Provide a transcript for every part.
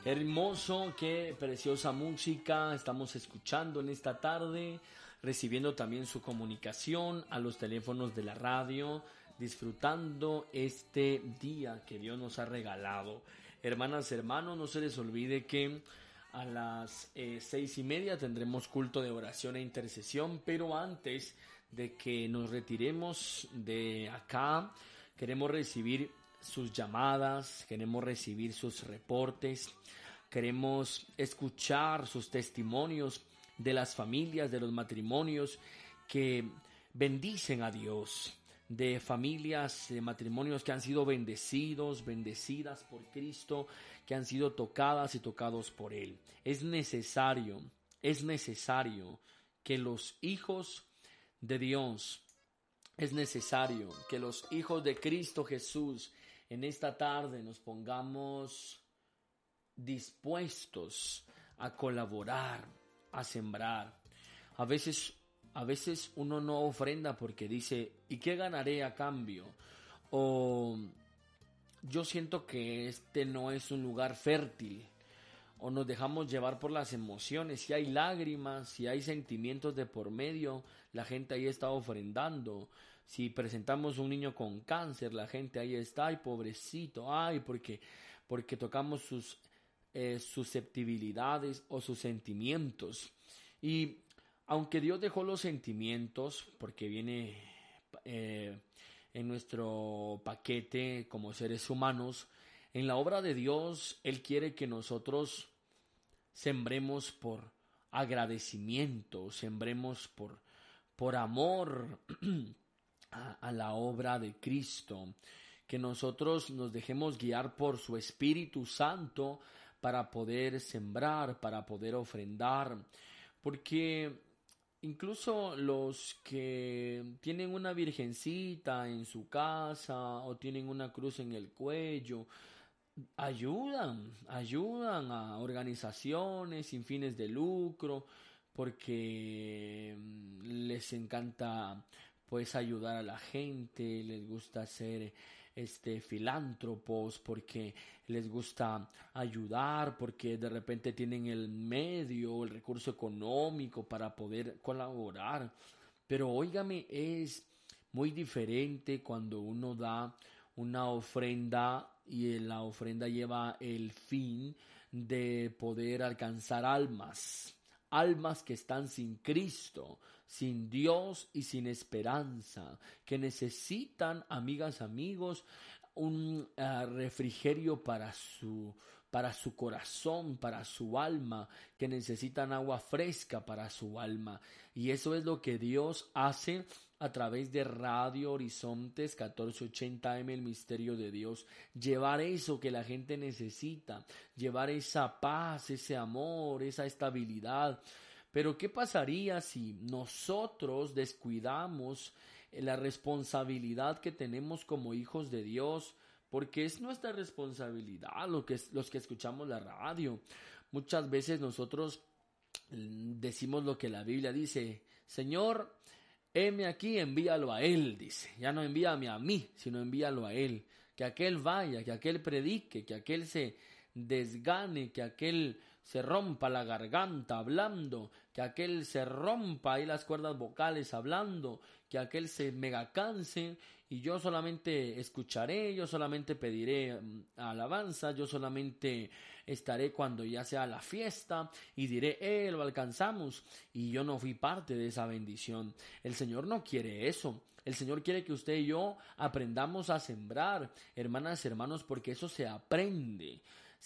Hermoso, qué preciosa música estamos escuchando en esta tarde, recibiendo también su comunicación a los teléfonos de la radio, disfrutando este día que Dios nos ha regalado. Hermanas, hermanos, no se les olvide que a las 6:30 tendremos culto de oración e intercesión, pero antes de que nos retiremos de acá, queremos recibir sus llamadas, queremos recibir sus reportes, queremos escuchar sus testimonios de las familias, de los matrimonios que bendicen a Dios, de familias, de matrimonios que han sido bendecidos, bendecidas por Cristo, que han sido tocadas y tocados por Él. Es necesario que los hijos de Dios, es necesario que los hijos de Cristo Jesús en esta tarde nos pongamos dispuestos a colaborar, a sembrar. A veces uno no ofrenda porque dice, ¿y qué ganaré a cambio? O yo siento que este no es un lugar fértil. O nos dejamos llevar por las emociones. Si hay lágrimas, si hay sentimientos de por medio, la gente ahí está ofrendando. Si presentamos un niño con cáncer, la gente ahí está, ay pobrecito, ay porque tocamos sus susceptibilidades o sus sentimientos. Y aunque Dios dejó los sentimientos, porque viene en nuestro paquete como seres humanos, en la obra de Dios, Él quiere que nosotros sembremos por agradecimiento, sembremos por amor a la obra de Cristo, que nosotros nos dejemos guiar por su Espíritu Santo para poder sembrar, para poder ofrendar, porque incluso los que tienen una virgencita en su casa o tienen una cruz en el cuello, ayudan a organizaciones sin fines de lucro porque les encanta pues ayudar a la gente, les gusta ser filántropos porque les gusta ayudar, porque de repente tienen el medio, el recurso económico para poder colaborar. Pero óigame, es muy diferente cuando uno da una ofrenda y la ofrenda lleva el fin de poder alcanzar almas que están sin Cristo, sin Dios y sin esperanza, que necesitan, amigas, amigos, un refrigerio para su corazón, para su alma, que necesitan agua fresca para su alma. Y eso es lo que Dios hace a través de Radio Horizontes 1480 AM, el misterio de Dios. Llevar eso que la gente necesita, llevar esa paz, ese amor, esa estabilidad. Pero ¿qué pasaría si nosotros descuidamos la responsabilidad que tenemos como hijos de Dios? Porque es nuestra responsabilidad los que escuchamos la radio. Muchas veces nosotros decimos lo que la Biblia dice: Señor, heme aquí, envíalo a Él, dice. Ya no envíame a mí, sino envíalo a Él. Que aquel vaya, que aquel predique, que aquel se desgane, que aquel se rompa la garganta hablando, que aquel se rompa ahí las cuerdas vocales hablando, que aquel se mega canse y yo solamente escucharé, yo solamente pediré alabanza, yo solamente estaré cuando ya sea la fiesta y diré, lo alcanzamos, y yo no fui parte de esa bendición. El Señor no quiere eso. El Señor quiere que usted y yo aprendamos a sembrar, hermanas, hermanos, porque eso se aprende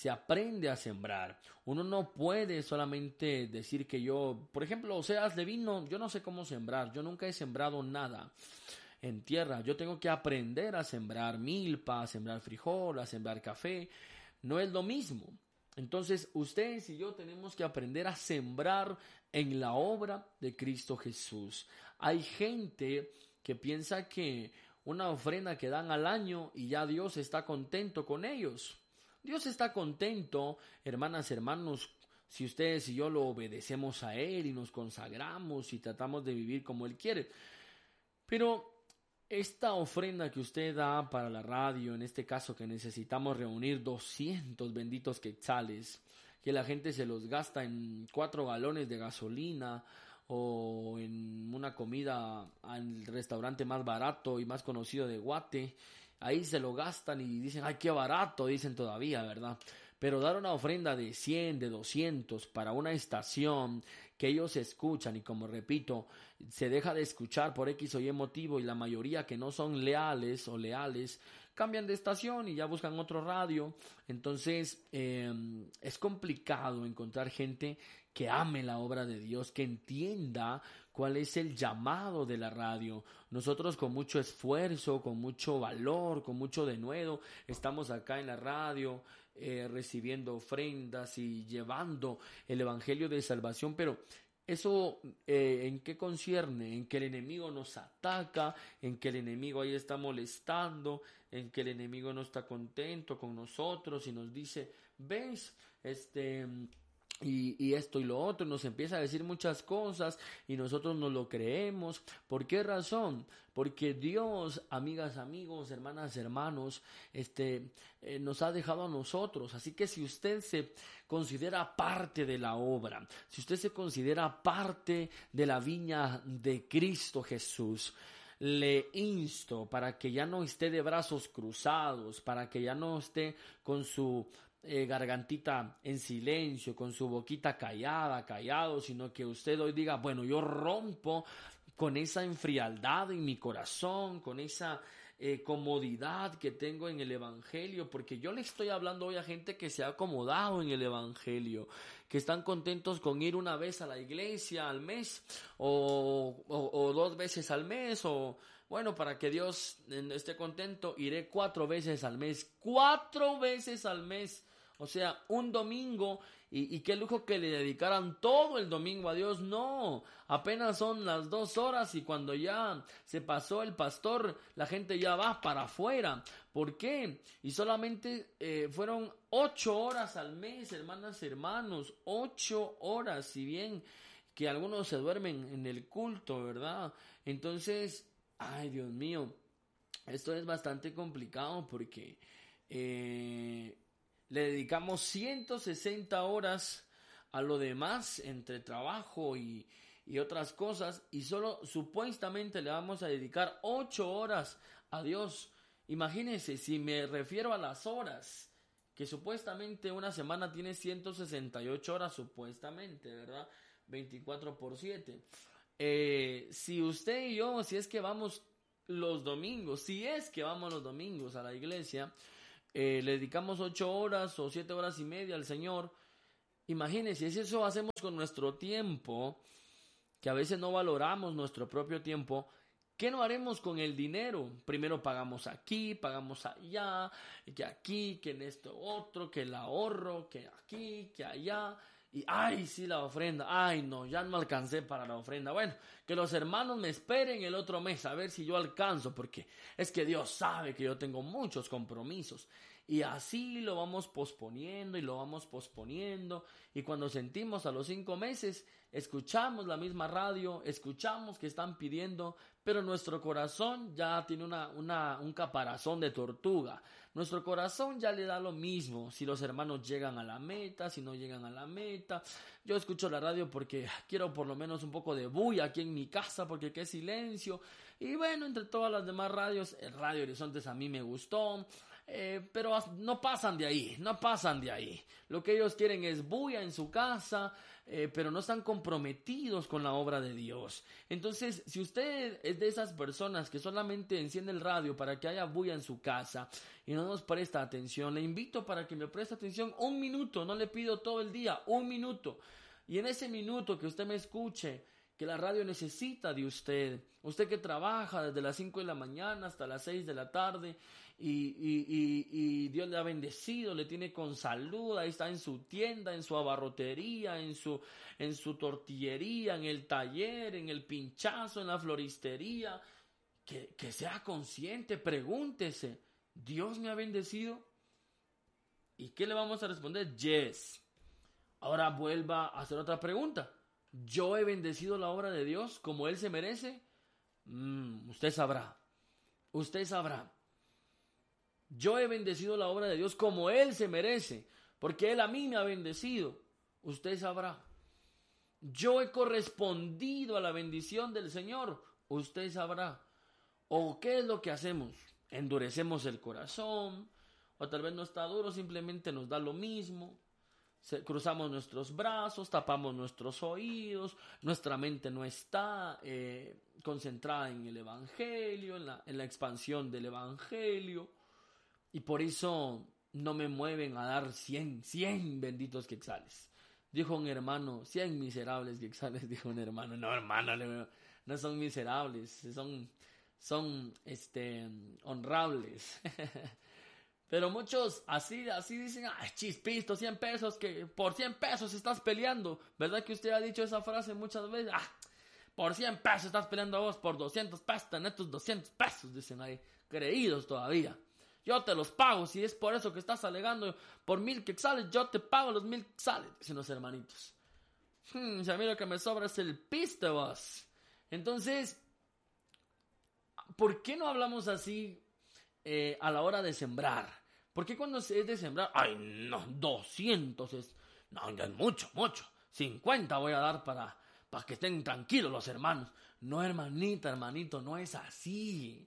a sembrar. Uno no puede solamente decir que yo, por ejemplo, Oseas de vino, yo no sé cómo sembrar, yo nunca he sembrado nada en tierra, yo tengo que aprender a sembrar milpa, a sembrar frijol, a sembrar café, no es lo mismo. Entonces, ustedes y yo tenemos que aprender a sembrar en la obra de Cristo Jesús. Hay gente que piensa que una ofrenda que dan al año y ya Dios está contento con ellos. Dios está contento, hermanas, hermanos, si ustedes y yo lo obedecemos a Él y nos consagramos y tratamos de vivir como Él quiere. Pero esta ofrenda que usted da para la radio, en este caso que necesitamos reunir 200 benditos quetzales, que la gente se los gasta en 4 galones de gasolina o en una comida al restaurante más barato y más conocido de Guate, ahí se lo gastan y dicen, ay, qué barato, dicen todavía, ¿verdad? Pero dar una ofrenda de 100, de 200 para una estación que ellos escuchan y, como repito, se deja de escuchar por X o Y motivo, y la mayoría que no son leales o leales cambian de estación y ya buscan otro radio. Entonces es complicado encontrar gente que ame la obra de Dios, que entienda cuál es el llamado de la radio. Nosotros con mucho esfuerzo, con mucho valor, con mucho denuedo, estamos acá en la radio recibiendo ofrendas y llevando el evangelio de salvación, pero eso ¿en qué concierne? En que el enemigo nos ataca, en que el enemigo ahí está molestando, en que el enemigo no está contento con nosotros y nos dice, ves, y esto y lo otro, nos empieza a decir muchas cosas y nosotros no lo creemos. ¿Por qué razón? Porque Dios, amigas, amigos, hermanas, hermanos, nos ha dejado a nosotros. Así que si usted se considera parte de la obra, si usted se considera parte de la viña de Cristo Jesús, le insto para que ya no esté de brazos cruzados, para que ya no esté con su gargantita en silencio, con su boquita callado, sino que usted hoy diga, bueno, yo rompo con esa enfrialdad en mi corazón, con esa comodidad que tengo en el evangelio, porque yo le estoy hablando hoy a gente que se ha acomodado en el evangelio, que están contentos con ir una vez a la iglesia al mes o 2 veces al mes, o bueno, para que Dios esté contento, iré 4 veces al mes. 4 veces al mes. O sea, un domingo, y qué lujo que le dedicaran todo el domingo a Dios. No, apenas son las 2 horas y cuando ya se pasó el pastor, la gente ya va para afuera. ¿Por qué? Y solamente fueron 8 horas al mes, hermanas, hermanos, 8 horas, si bien que algunos se duermen en el culto, ¿verdad? Entonces, ay, Dios mío, esto es bastante complicado porque le dedicamos 160 horas a lo demás entre trabajo y otras cosas, y solo supuestamente le vamos a dedicar 8 horas a Dios. Imagínense, si me refiero a las horas, que supuestamente una semana tiene 168 horas, supuestamente, ¿verdad? 24/7. Si usted y yo, si es que vamos los domingos a la iglesia, le dedicamos 8 horas o 7 horas y media al Señor. Imagínense, si eso hacemos con nuestro tiempo, que a veces no valoramos nuestro propio tiempo, ¿qué no haremos con el dinero? Primero pagamos aquí, pagamos allá, que aquí, que en esto otro, que el ahorro, que aquí, que allá. Y ay, sí, la ofrenda, ay no, ya no alcancé para la ofrenda. Bueno, que los hermanos me esperen el otro mes a ver si yo alcanzo, porque es que Dios sabe que yo tengo muchos compromisos. Y así lo vamos posponiendo y lo vamos posponiendo, y cuando sentimos a los 5 meses, escuchamos la misma radio, escuchamos que están pidiendo, pero nuestro corazón ya tiene un caparazón de tortuga. Nuestro corazón ya le da lo mismo si los hermanos llegan a la meta, si no llegan a la meta. Yo escucho la radio porque quiero por lo menos un poco de bulla aquí en mi casa, porque qué silencio. Y bueno, entre todas las demás radios, el Radio Horizontes a mí me gustó. Pero no pasan de ahí. Lo que ellos quieren es bulla en su casa, pero no están comprometidos con la obra de Dios. Entonces, si usted es de esas personas que solamente enciende el radio para que haya bulla en su casa y no nos presta atención, le invito para que me preste atención 1 minuto. No le pido todo el día, 1 minuto. Y en ese minuto que usted me escuche, que la radio necesita de usted. Usted que trabaja desde las 5 de la mañana hasta las 6 de la tarde y Dios le ha bendecido, le tiene con salud, ahí está en su tienda, en su abarrotería, en su tortillería, en el taller, en el pinchazo, en la floristería. Que sea consciente, pregúntese, ¿Dios me ha bendecido? ¿Y qué le vamos a responder? Yes. Ahora vuelva a hacer otra pregunta. ¿Yo he bendecido la obra de Dios como Él se merece? Usted sabrá. usted sabrá. Yo he bendecido la obra de Dios como Él se merece, porque Él a mí me ha bendecido. Usted sabrá. Yo he correspondido a la bendición del Señor. Usted sabrá. ¿O qué es lo que hacemos? Endurecemos el corazón, o tal vez no está duro, simplemente nos da lo mismo. Cruzamos nuestros brazos, tapamos nuestros oídos, nuestra mente no está concentrada en el Evangelio, en la expansión del Evangelio, y por eso no me mueven a dar 100 benditos quetzales. Dijo un hermano, 100 miserables quetzales, dijo un hermano. No, hermano, no son miserables, son honrables. Pero muchos así dicen, ay, chispito, 100 pesos, que por 100 pesos estás peleando. ¿Verdad que usted ha dicho esa frase muchas veces? Por 100 pesos estás peleando vos, por 200 pesos, tenés tus 200 pesos, dicen ahí, creídos todavía. Yo te los pago, si es por eso que estás alegando por 1000 quetzales, yo te pago los 1000 quetzales, dicen los hermanitos. Si a mí lo que me sobra es el piste, vos. Entonces, ¿por qué no hablamos así a la hora de sembrar? ¿Por qué cuando es de sembrar? Ay, no, 200 es... No, ya es mucho. 50 voy a dar para que estén tranquilos los hermanos. No, hermanita, hermanito, no es así.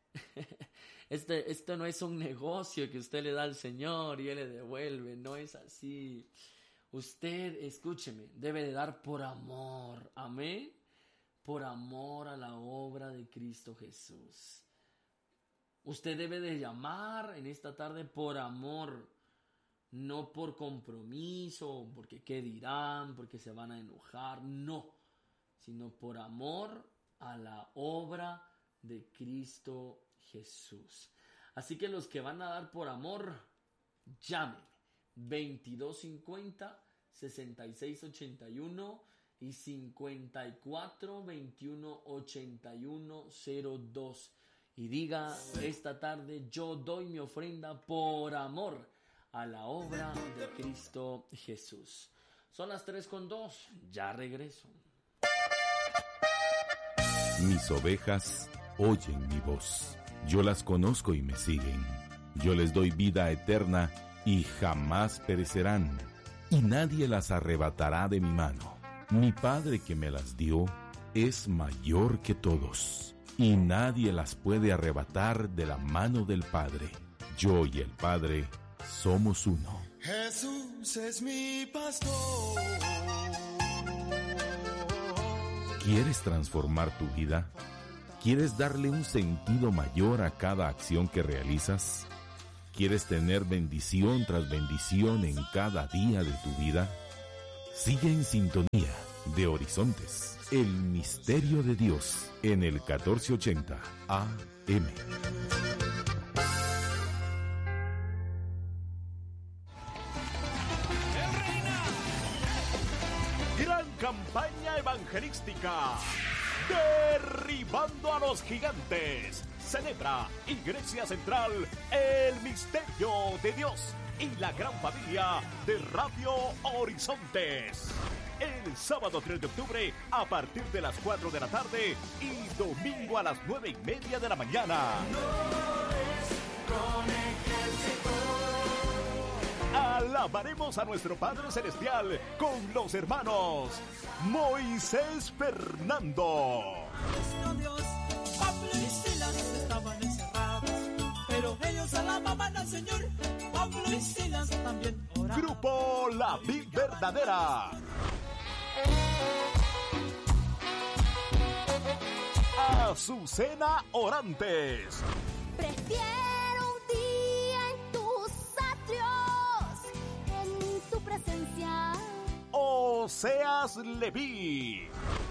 Este no es un negocio que usted le da al Señor y Él le devuelve. No es así. Usted, escúcheme, debe de dar por amor. Amén. Por amor a la obra de Cristo Jesús. Usted debe de llamar en esta tarde por amor, no por compromiso, porque qué dirán, porque se van a enojar, no, sino por amor a la obra de Cristo Jesús. Así que los que van a dar por amor, llámenme 2250 6681 y 54 21 81 02. Y diga esta tarde, yo doy mi ofrenda por amor a la obra de Cristo Jesús. Son las 3:02, ya regreso. Mis ovejas oyen mi voz. Yo las conozco y me siguen. Yo les doy vida eterna y jamás perecerán. Y nadie las arrebatará de mi mano. Mi Padre que me las dio es mayor que todos. Y nadie las puede arrebatar de la mano del Padre. Yo y el Padre somos uno. Jesús es mi pastor. ¿Quieres transformar tu vida? ¿Quieres darle un sentido mayor a cada acción que realizas? ¿Quieres tener bendición tras bendición en cada día de tu vida? Sigue en sintonía de Horizontes, el misterio de Dios, en el 1480 AM. Gran campaña evangelística. Derribando a los gigantes. Celebra Iglesia Central el misterio de Dios y la gran familia de Radio Horizontes. El sábado 3 de octubre a partir de las 4 de la tarde y domingo a las 9:30 de la mañana. Alabaremos a nuestro Padre Celestial con los hermanos Moisés Fernando. Dios, Pablo y Silas estaban encerrados, pero ellos alababan al Señor. Pablo y Silas también oraban. Grupo La Vid Verdadera. Azucena Orantes. Prefiero un día en tus atrios, en tu presencia. Oseas Leví.